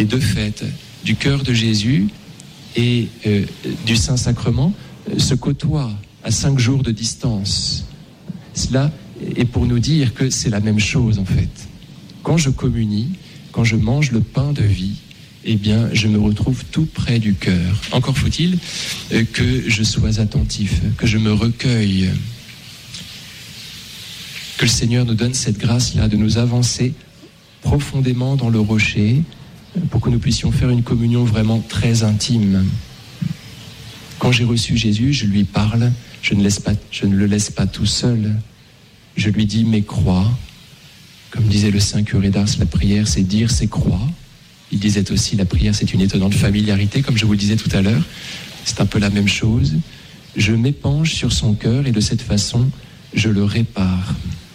les deux fêtes du cœur de Jésus et du Saint-Sacrement se côtoient à 5 jours de distance. Cela est pour nous dire que c'est la même chose en fait. Quand je communie, quand je mange le pain de vie, eh bien, je me retrouve tout près du cœur. Encore faut-il que je sois attentif, que je me recueille. Que le Seigneur nous donne cette grâce-là de nous avancer profondément dans le rocher pour que nous puissions faire une communion vraiment très intime. Quand j'ai reçu Jésus, je lui parle, je ne le laisse pas tout seul. Je lui dis mes croix. Comme disait le Saint curé d'Ars, la prière, c'est dire ses croix. Il disait aussi, la prière, c'est une étonnante familiarité, comme je vous le disais tout à l'heure. C'est un peu la même chose. Je m'épanche sur son cœur et de cette façon, je le répare.